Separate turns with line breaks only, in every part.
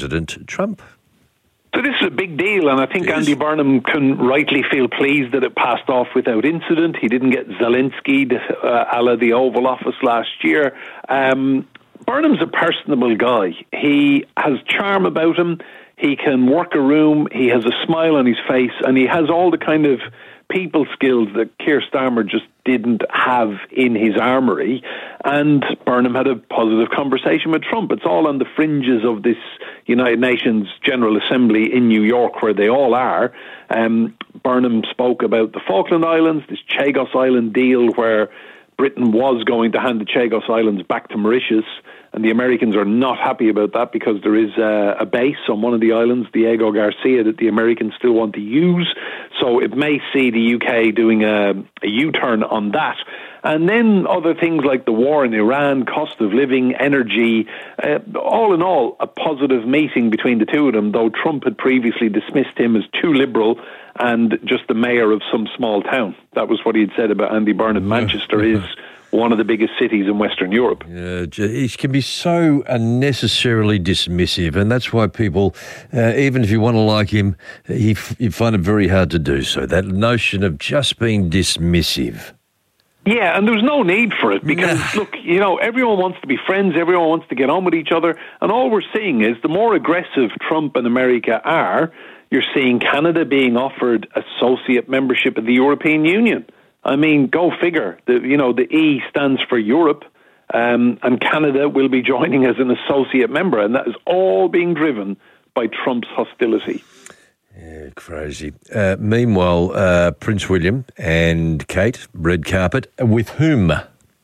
President Trump.
So this is a big deal, and I think Andy Burnham can rightly feel pleased that it passed off without incident. He didn't get Zelensky a la the Oval Office last year. Burnham's a personable guy. He has charm about him. He can work a room. He has a smile on his face, and he has all the kind of people skills that Keir Starmer just didn't have in his armoury. And Burnham had a positive conversation with Trump. It's all on the fringes of this United Nations General Assembly in New York, where they all are. Burnham spoke about the Falkland Islands, this Chagos Island deal where Britain was going to hand the Chagos Islands back to Mauritius, and the Americans are not happy about that because there is a base on one of the islands, Diego Garcia, that the Americans still want to use. So it may see the UK doing a U-turn on that. And then other things like the war in Iran, cost of living, energy, all in all, a positive meeting between the two of them, though Trump had previously dismissed him as too liberal and just the mayor of some small town. That was what he had said about Andy Burnham. Manchester is one of the biggest cities in Western Europe.
He can be so unnecessarily dismissive, and that's why people, even if you want to like him, you find it very hard to do so. That notion of just being dismissive.
Yeah, and there's no need for it because, look, everyone wants to be friends, everyone wants to get on with each other, and all we're seeing is the more aggressive Trump and America are, you're seeing Canada being offered associate membership of the European Union. I mean, go figure. The E stands for Europe, and Canada will be joining as an associate member, and that is all being driven by Trump's hostility.
Yeah, crazy. Meanwhile, Prince William and Kate, red carpet, with whom?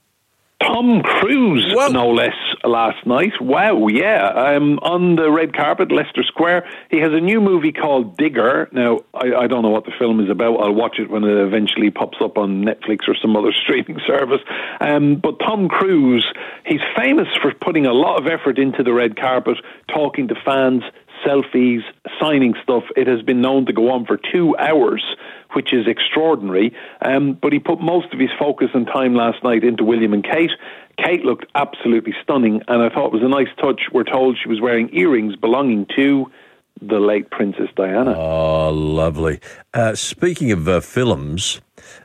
Tom Cruise, no less, last night. Wow, yeah. On the red carpet, Leicester Square. He has a new movie called Digger. Now, I don't know what the film is about. I'll watch it when it eventually pops up on Netflix or some other streaming service. But Tom Cruise, he's famous for putting a lot of effort into the red carpet, talking to fans, selfies, signing stuff. It has been known to go on for 2 hours, which is extraordinary. But he put most of his focus and time last night into William and Kate. Kate looked absolutely stunning, and I thought it was a nice touch. We're told she was wearing earrings belonging to the late Princess Diana.
Oh, lovely. Speaking of films,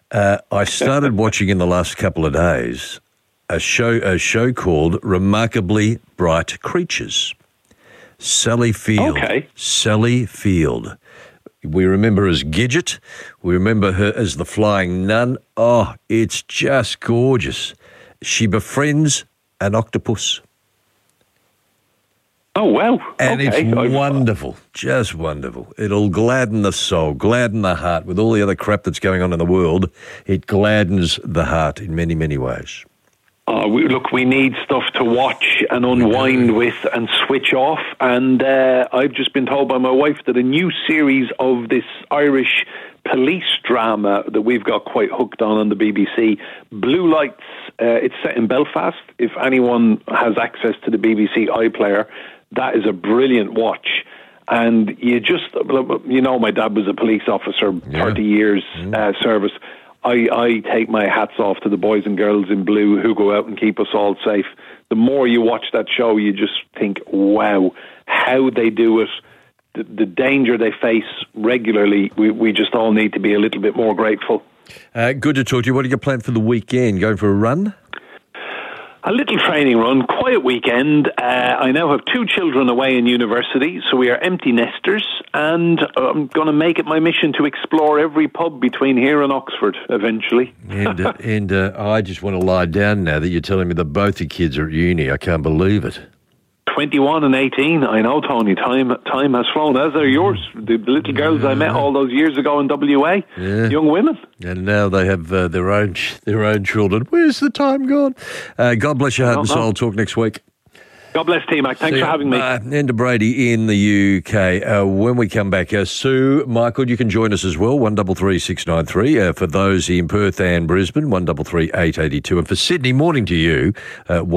I started watching in the last couple of days a show called Remarkably Bright Creatures. Sally Field.
Okay.
Sally Field. We remember her as Gidget. We remember her as the Flying Nun. Oh, it's just gorgeous. She befriends an octopus.
Oh, wow.
And it's wonderful, just wonderful. It'll gladden the soul, gladden the heart. With all the other crap that's going on in the world, it gladdens the heart in many, many ways.
We need stuff to watch and unwind with and switch off. And I've just been told by my wife that a new series of this Irish police drama that we've got quite hooked on the BBC, Blue Lights, it's set in Belfast. If anyone has access to the BBC iPlayer, that is a brilliant watch. And my dad was a police officer, 30 years service. I take my hats off to the boys and girls in blue who go out and keep us all safe. The more you watch that show, you just think, wow, how they do it, the danger they face regularly. We just all need to be a little bit more grateful.
Good to talk to you. What do you plan for the weekend? Going for a run?
A little training run, quiet weekend. I now have 2 children away in university, so we are empty nesters, and I'm going to make it my mission to explore every pub between here and Oxford eventually.
And I just want to lie down now that you're telling me that both your kids are at uni. I can't believe it.
21 and 18. I know, Tony. Time has flown, as are yours. The little girls I met all those years ago in WA, young women.
And now they have their own children. Where's the time gone? God bless your heart and soul. Talk next week.
God bless, T-Mac. Thanks for having me.
Enda Brady in the UK. When we come back, Sue, Michael, you can join us as well, 133 693. For those in Perth and Brisbane, 133 882. And for Sydney, morning to you,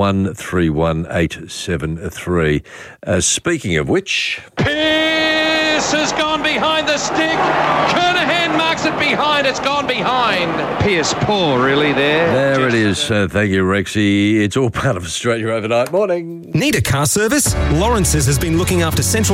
131 873. Speaking of which...
Pearce has gone behind the stick. Kernahan marks it behind. It's gone behind. Pearce poor, really, there.
There it is. Thank you, Rexy. It's all part of Australia Overnight. Morning.
Need a car service? Lawrence's has been looking after Central